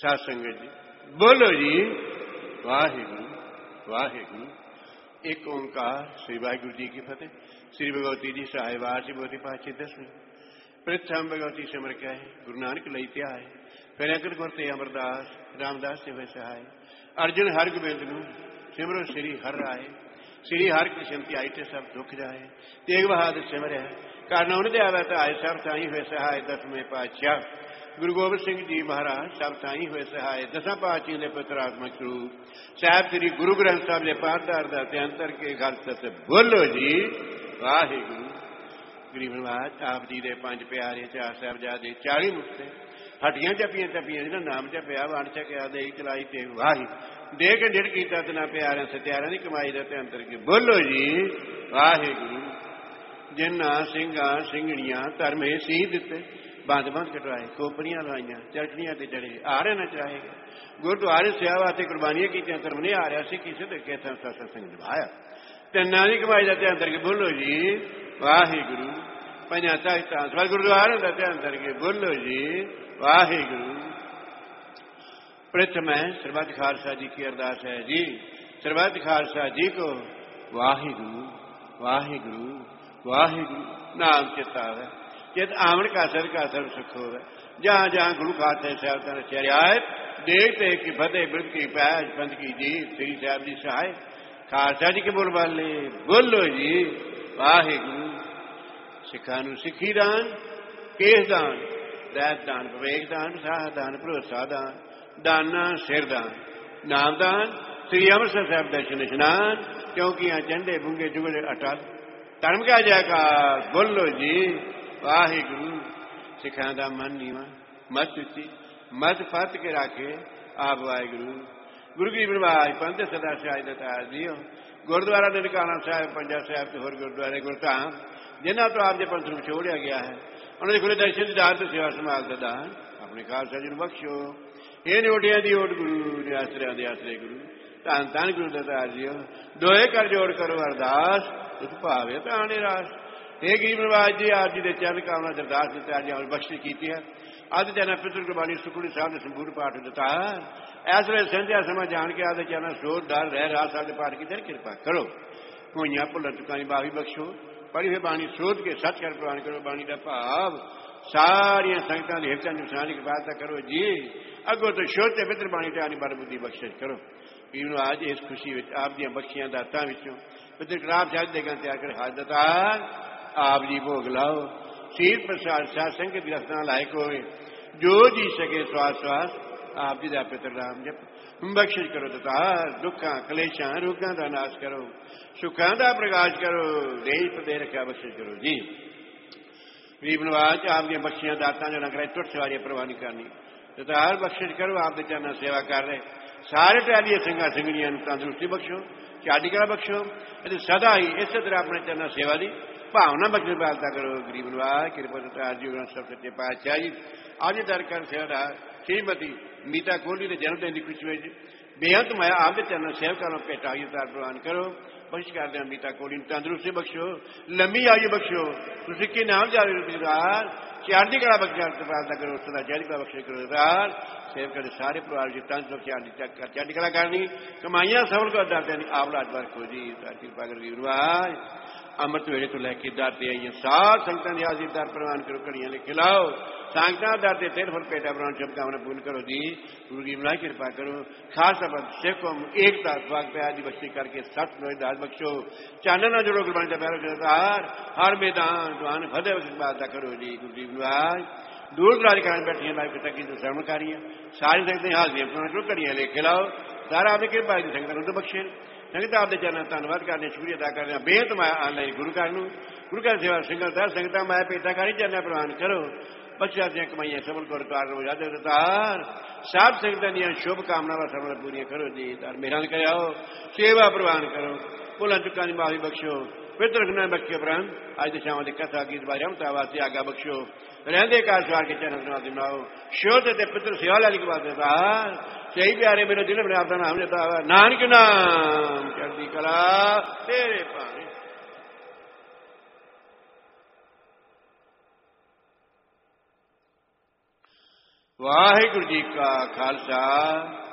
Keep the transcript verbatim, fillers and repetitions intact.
ਸਾਧ ਸੰਗਤ ਜੀ ਬੋਲੋ ਜੀ ਵਾਹਿਗੁਰੂ ਵਾਹਿਗੁਰੂ। ਇੱਕ ਓਂਕਾਰ ਸ੍ਰੀ ਵਾਹਿਗੁਰੂ ਜੀ ਕੀ ਫਤਿਹ। ਸ੍ਰੀ ਭਗਵਤੀ ਜੀ ਸਹਾਇ ਵਾਰ ਜੀ ਬੋਧੀ ਪਾਛੇ ਦਸਵੀਂ ਪ੍ਰਥਮ ਭਗਵਤੀ ਸਿਮਰ ਕੇ ਆਏ ਗੁਰੂ ਨਾਨਕ ਲਈ ਧਿਆਏ ਫਿਰ ਅੰਗਦ ਗੁਰ ਤੇ ਅਮਰਦਾਸ ਰਾਮਦਾਸ ਸਿਵ ਸਹਾਇ ਅਰਜਨ ਹਰ ਗੋਬਿੰਦ ਨੂੰ ਸਿਮਰੋ ਸ੍ਰੀ ਹਰਿ ਰਾਏ ਸ੍ਰੀ ਹਰਿ ਕ੍ਰਿਸ਼ਨ ਧਿਆਈ ਤੇ ਸਭ ਦੁੱਖ ਜਾਏ ਤੇਗ ਬਹਾਦਰ ਸਿਮਰਿਆ ਕਾਰਨ ਉਹਨੇ ਦੇ ਆਵੇ ਤਾਂ ਆਏ ਸਭ ਸਾਈ ਹੋਏ ਸਹਾਇ ਦਸਵੇਂ ਪਾਤਸ਼ਾਹ ਗੁਰੂ ਗੋਬਿੰਦ ਸਿੰਘ ਜੀ ਮਹਾਰਾਜ ਸਭ ਸਾਈ ਹੋਏ ਸਹਾਇ ਦਸਾਂ ਪਾਤਸ਼ਾਹਾਂ ਦੇ ਪੁੱਤਰ ਆਤਮਕ ਸਰੂਪ ਸਾਹਿਬ ਸ੍ਰੀ ਗੁਰੂ ਗ੍ਰੰਥ ਸਾਹਿਬ ਦੇ ਪਾਠਦਾਰ ਦਾ ਤੇ ਅੰਤਰ ਕੇ ਗੱਲ ਸਤ ਬੋਲੋ ਜੀ ਵਾਹਿਗੁਰੂ। ਗਰੀਬ ਨਵਾਜ ਆਪ ਜੀ ਦੇ ਪੰਜ ਪਿਆਰੇ ਚਾਰ ਸਾਹਿਬਜ਼ਾਦੇ ਚਾਲੀ ਮੁਕਤੇ ਹੱਡੀਆਂ ਚੱਪੀਆਂ ਚੱਪੀਆਂ ਜਿਹਨਾਂ ਨਾਮ ਜਪਿਆ ਵੰਡ ਛਕਿਆ ਦੇਈ ਚਲਾਈ ਤੇ ਵਾਹੀ ਦੇ ਕੇ ਡਿੜ ਕੀਤਾ ਤੇ ਨਾ ਪਿਆਰਿਆਂ ਸਤਿਆਰਿਆਂ ਦੀ ਕਮਾਈ ਦਾ ਤੇ ਅੰਤਰ ਕੇ ਬੋਲੋ ਜੀ ਵਾਹਿਗੁਰੂ। ਜਿਨ੍ਹਾਂ ਸਿੰਘਾਂ ਸਿੰਘਣੀਆਂ ਧਰਮੇ ਸੀ ਦਿੱਤੇ ਬੰਦ ਬੰਦ ਕਟਵਾਏ ਖੋਪਰੀਆਂ ਲਾਈਆਂ ਚਰਖੜੀਆਂ ਤੇ ਚੜੇ ਆਰੇ ਨਾ ਚੜਾਏ ਗੁਰਦੁਆਰੇ ਸੇਵਾ ਤੇ ਕੁਰਬਾਨੀਆਂ ਕੀਤੀਆਂ ਧਰਮ ਨਹੀਂ ਆ ਰਿਹਾ ਸੀ ਕਿਸੇ ਦੇ ਕੇਸਾਂ ਸਾਸਾ ਸਿੰਘ ਨਿਭਾਇਆ ਤਿੰਨਾਂ ਦੀ ਕਮਾਈ ਦਾ ਧਿਆਨ ਕਰਕੇ ਬੋਲੋ ਜੀ ਵਾਹਿਗੁਰੂ। ਪੰਜਾਂ ਤਖਤਾਂ ਸਭ ਗੁਰਦੁਆਰੇ ਦਾ ਧਿਆਨ ਕਰਕੇ ਬੋਲੋ ਜੀ ਵਾਹਿਗੁਰੂ। प्रथम है सर्वत खालसा जी की अरदास है जी सर्वत खालसा जी को वाहिगुरु वाहिगुरु वाहिगुरु नाम चिता है चित आमन का सर का सर्व सुख हो जहाँ जहाँ गुरु खाते साहब चरियात देखते कि फतेह बिरद की पैज पंथ की जीत श्री साहब जी सहाय खालसा जी के बोल वाले बोलो जी वाहिगुरु। सिखा नूं सिखी दान केस दान दैत दान विवेक दान साह दान भरोसा दान ਦਾਨਾ ਸਿਰਦਾਨ ਨਾਮਦਾਨ ਸ੍ਰੀ ਅੰਮ੍ਰਿਤਸਰ ਸਾਹਿਬ ਦਰਸ਼ਨ ਇਸ਼ਨਾਨ ਚੌਂਕੀਆਂ ਝੰਡੇ ਬੁੰਗੇ ਜੁਗਲੇ ਅਟਲ ਧਰਮ ਕਾ ਜੈਕਾਰ ਬੋਲੋ ਜੀ ਵਾਹਿਗੁਰੂ। ਸਿੱਖਾਂ ਦਾ ਮਨ ਨੀਵਾਂ ਮਤ ਉੱਚੀ ਮਤ ਫਤ ਕੇ ਰੱਖੇ ਆਪ ਵਾਹਿਗੁਰੂ। ਗੁਰੂ ਕੀ ਪ੍ਰਵਾਜ ਪੰਥ ਸਦਾ ਸਿਆਜ ਦਤਾਰ ਜੀਓ ਗੁਰਦੁਆਰਾ ਨਨਕਾਣਾ ਸਾਹਿਬ ਪੰਜਾ ਸਾਹਿਬ ਤੇ ਹੋਰ ਗੁਰਦੁਆਰੇ ਗੁਰਧਾਮ ਜਿਨ੍ਹਾਂ ਤੋਂ ਆਪ ਦੇ ਪੰਥ ਨੂੰ ਛੋੜਿਆ ਗਿਆ ਹੈ ਉਹਨਾਂ ਦੇ ਖੁੱਲੇ ਦਰਸ਼ਨ ਦੀਦਾਰ ਤੇ ਸੇਵਾ ਸੰਭਾਲ ਦਾ ਦਾਨ ਆਪਣੇ ਖਾਲਸਾ ਜੀ ਨੂੰ ਬਖਸ਼ੋ। ਇਹ ਨੋਟਿਆਂ ਦੀ ਓਟ ਗੁਰੂ ਦੇ ਆਸਰਿਆਂ ਦੇ ਆਸਰੇ ਗੁਰੂ ਧੰਨ ਧੰਨ ਗੁਰੂ ਦਤਾਰ ਜੀਓ ਦੋਏ ਕਰ ਜੋੜ ਕਰੋ ਅਰਦਾਸ ਤੁਸ ਭਾਵੇ ਤਾਂ ਨਿਰਾਸ਼। ਇਹ ਗਰੀਬ ਨਵਾਜ ਜੀ ਆਪ ਜੀ ਦੇ ਚਰਨ ਕਾਮਨਾ ਅਰਦਾਸ ਦਿੱਤਾ ਜੀ ਆਪ ਬਖਸ਼ਿਸ਼ ਕੀਤੀ ਹੈ ਅੱਜ ਜਨਾ ਪਿਤਰ ਕੁਰਬਾਨੀ ਸੁਖਮਨੀ ਸਾਹਿਬ ਦੇ ਸੰਪੂਰਨ ਪਾਠ ਦਿੱਤਾ ਇਸ ਵੇਲੇ ਸੰਧਿਆ ਸਮਾਂ ਜਾਣ ਕੇ ਆਦੇ ਚਰਨ ਸੋਧ ਦਰ ਰਹਿ ਰਾਸ ਸਾਹਿਬ ਦੇ ਪਾਠ ਕੀਤੀ ਕਿਰਪਾ ਕਰੋ ਹੋਈਆਂ ਭੁੱਲਾਂ ਚੁੱਕਾਂ ਦੀ ਮਾਫੀ ਬਖਸ਼ੋ ਪੜੀ ਹੋਈ ਬਾਣੀ ਸੋਧ ਕੇ ਸੱਚ ਕਰ ਪ੍ਰਵਾਨ ਕਰੋ ਬਾਣੀ ਦਾ ਭਾਵ ਸਾਰੀਆਂ ਸੰਗਤਾਂ ਦੇ ਹਿਰਦਾਂ ਨੂੰ ਸਾਰੀ ਕਿਰਪਾ ਕਰੋ ਜੀ ਅੱਗੋਂ ਤੋਂ ਛੋਟੇ ਪਿੱਤਰ ਬਾਣੀ ਤੇ ਆਣੀ ਬੜ ਬੁੱਧੀ ਬਖਸ਼ਿਸ਼ ਕਰੋ। ਇਹਨੂੰ ਅੱਜ ਇਸ ਖੁਸ਼ੀ ਵਿੱਚ ਆਪ ਦੀਆਂ ਬਖਸ਼ੀਆਂ ਦਾਤਾਂ ਵਿੱਚੋਂ ਪਿੱਤਰ ਕਰਾਬ ਸਾਹਿਬ ਦੇ ਗਾਂ ਤਿਆਰ ਕਰ ਹਾਜ਼ਰਤਾਰ ਆਪ ਜੀ ਭੋਗ ਲਾਓ ਸੀਰ ਪ੍ਰਸਾਦ ਸਾਧ ਸੰਗਤ ਦੀ ਰਸਨਾ ਲਾਇਕ ਹੋਵੇ ਜੋ ਜੀ ਸਕੇ ਸਵਾਸ ਸਵਾਸ ਆਪ ਜੀ ਦਾ ਪਿੱਤਰ ਰਾਮ ਜਪ ਬਖਸ਼ਿਸ਼ ਕਰੋ ਦਤਾਰ ਦੁੱਖਾਂ ਕਲੇਸ਼ਾਂ ਰੋਗਾਂ ਦਾ ਨਾਸ਼ ਕਰੋ ਸੁੱਖਾਂ ਦਾ ਪ੍ਰਕਾਸ਼ ਕਰੋ ਦੇਸ਼ ਪ੍ਰਦੇ ਰੱਖਿਆ ਬਖਸ਼ਿਸ਼ ਕਰੋ ਜੀ। ਗਰੀਬ ਨਵਾਜ ਆਪ ਦੀਆਂ ਬਖਸ਼ੀਆਂ ਦਾਤਾਂ ਜੋ ਲੰਗਰਾਂ ਟੁੱਟ ਸਵਾਰੀਆਂ ਪ੍ਰਵਾਨੀ ਕਰਨੀ ਦਤਾਰ ਬਖਸ਼ਿਸ਼ ਕਰੋ ਆਪ ਦੇ ਚਰਨਾਂ ਸੇਵਾ ਕਰ ਰਹੇ ਸਾਰੇ ਪਿਆਰੀਆਂ ਸਿੰਘਾਂ ਸਿੰਘਣੀਆਂ ਨੂੰ ਤੰਦਰੁਸਤੀ ਬਖਸ਼ੋ ਚੜ੍ਹਦੀ ਕਲਾ ਬਖਸ਼ੋ ਅਤੇ ਸਦਾ ਹੀ ਇਸੇ ਤਰ੍ਹਾਂ ਆਪਣੇ ਚਰਨਾਂ ਸੇਵਾ ਦੀ ਭਾਵਨਾ ਬਖਸ਼ ਪਾਲਤਾ ਕਰੋ। ਗਰੀਬ ਨਵਾਜ ਕਿਰਪਾ ਦਤਾਰ ਜੀ ਗ੍ਰੰਥ ਸਾਹਿਬ ਸੱਚੇ ਪਾਤਸ਼ਾਹ ਜੀ ਅੱਜ ਦਰ ਕਰ ਸੇਵਾਦਾਰ ਸ਼੍ਰੀਮਤੀ ਮੀਤਾ ਕੋਹਲੀ ਦੇ ਜਨਮ ਦਿਨ ਦੀ ਖੁਸ਼ੀ ਵਿੱਚ ਬੇਅੰਤ ਮੈਂ ਆਪ ਦੇ ਚਰਨਾਂ ਸੇਵਕਾਂ ਨੂੰ ਭੇਟਾ ਦਤਾਰ ਪ੍ਰਵਾਨ ਕਰੋ ਬਖਸ਼ ਕਰਦੇ ਹਾਂ ਮੀਤਾ ਕੋਹਲੀ ਨੂੰ ਤੰਦਰੁਸਤੀ ਬਖਸ਼ੋ ਲੰਮੀ ਆਯੂ ਬਖਸ਼ੋ ਤੁਸੀਂ ਕੀ ਨਾਮ ਜਾਵੇ ਰੁਜ਼ਗਾਰ ਚੜ੍ਹਦੀ ਕਲਾ ਬਖਸ਼ਾ ਪਾਲਤਾ ਕਰੋ ਸਦਾ ਚੜ੍ਹਦੀ ਕਲਾ ਬਖਸ਼ੇ ਕਰੋ ਦਤਾਰ ਸੇਵਕਾਂ ਦੇ ਸਾਰੇ ਪਰਿਵਾਰ ਜੀ ਤੰਦਰੁਸਤ ਚੜ੍ਹਦੀ ਕਲਾ ਕਰਨੀ ਕਮਾਈਆਂ ਸਫਲ ਕਰ ਦਾਤੇ ਨੇ ਆਪ ਲਾਜ ਵਰਖੋ ਜੀ ਕਿਰਪਾ ਕਰ ਗਰੀਬ ਨਵਾਜ ਅੰਮ੍ਰਿਤ ਵੇਲੇ ਤੋਂ ਲੈ ਕੇ ਦਰ ਤੇ ਆਈਆਂ ਸਾਧ ਸੰਗਤਾਂ ਦੀ ਹਾਜ਼ਰੀ ਦਰ ਪ੍ਰਵਾਨ ਕਰੋ ਘੜੀਆਂ ਲੈ ਖਿਲਾਓ ਸੰਗਤਾਂ ਦਰ ਤੇ ਤਿੰਨ ਫੁੱਲ ਪੇਟਾ ਪ੍ਰਵਾਨ ਸ਼ੁਭਕਾਮਨਾ ਪੂਰਨ ਕਰੋ ਜੀ। ਗੁਰੂ ਜੀ ਮਲਾਈ ਕਿਰਪਾ ਕਰੋ ਖਾਸ ਸਬਦ ਸਿੱਖੋਂ ਏਕਤਾ ਸਵਾਗ ਪਿਆਰ ਦੀ ਬਖਸ਼ੀ ਕਰਕੇ ਸਤ ਨੋਏ ਦਾਸ ਬਖਸ਼ੋ ਚਾਨਣ ਨਾਲ ਜੁੜੋ ਗੁਰਬਾਣੀ ਦਾ ਪਿਆਰ ਜਨਤਾਰ ਹਰ ਮੈਦਾਨ ਦੁਆਨ ਫਤਿਹ ਵਸਿਬਾਦ ਦਾ ਕਰੋ ਜੀ। ਗੁਰੂ ਜੀ ਮਲਾਈ ਦੂਰ ਦਰਾਜ ਕਰਨ ਬੈਠੀਆਂ ਲਾਈਵ ਕਿਤਾ ਕੀ ਸਰਵਣਕਾਰੀਆਂ ਸਾਰੀ ਸੰਗਤਾਂ ਹਾਜ਼ਰੀਆਂ ਪ੍ਰਵਾਨ ਕਰੋ ਘੜੀਆਂ ਲੈ ਖਿਲਾਓ ਸਾਰਾ ਆਪਣੀ ਕਿਰਪਾ ਦੀ ਸੰਗਤਾਂ ਨੂੰ ਬਖਸ਼ੇ ਸੰਗਤ ਆਪ ਦੇ ਚਰਨਾਂ ਧੰਨਵਾਦ ਕਰਦੇ ਸ਼ੁਕਰੀਆ ਅਦਾ ਕਰਦੇ ਹਾਂ ਬੇਅੰਤ ਮੈਂ ਆਨਲਾਈਨ ਗੁਰੂ ਘਰ ਨੂੰ ਗੁਰੂ ਘਰ ਸੇਵਾ ਸਿੰਘਾਂ ਦਾ ਸੰਗਤਾਂ ਮੈਂ ਭੇਟਾ ਕਰੀ ਚਰਨਾਂ ਪ੍ਰਵਾਨ ਕਰੋ ਬਖਸ਼ਿਆ ਦੀਆਂ ਕਮਾਈਆਂ ਸਫਲ ਕਰੋ ਕਾਰ ਰੋ ਜਾਦੇ ਦਤਾਰ ਸਭ ਸੰਗਤਾਂ ਦੀਆਂ ਸ਼ੁਭ ਕਾਮਨਾਵਾਂ ਸਫਲ ਪੂਰੀਆਂ ਕਰੋ ਜੀ ਦਰ ਮੇਰਾਂ ਕਰਿਆਓ ਸੇਵਾ ਪ੍ਰਵਾਨ ਕਰੋ ਭੁੱਲਾਂ ਚੁੱਕਾਂ ਦੀ ਮਾਫੀ ਬਖਸ਼ੋ ਪਿਤਰ ਗੁਨਾਹ ਬਖਸ਼ੇ ਉਪਰੰਤ ਅੱਜ ਦੇ ਸ਼ਾਮਾਂ ਦੀ ਕਥਾ ਗੀਤ ਬਾਰੇ ਹਮਤਾ ਵਾਸਤੇ ਆਗਾ ਬਖਸ਼ੋ ਰਹਿੰਦੇ ਕਾਰ ਸਵਾਰ ਕੇ ਚਰਨ ਸੁਣਾ ਦਿਮਾਓ ਸ਼ੋਧ ਤੇ ਪਿਤਰ ਸੇਵਾ ਵਾਲੀ ਕੀ ਬਾਤ ਦਤਾਰ ਸਹੀ ਪਿਆਰੇ ਮੇਰੇ ਦਿਲ ਬਣਾ ਆਪਣਾ ਨਾਮ ਲੈਤਾ ਨਾਨਕ ਨਾਮ ਚੜ੍ਹਦੀ ਕਲਾ ਤੇਰੇ ਭਾਣੇ। ਵਾਹਿਗੁਰੂ ਜੀ ਕਾ ਖਾਲਸਾ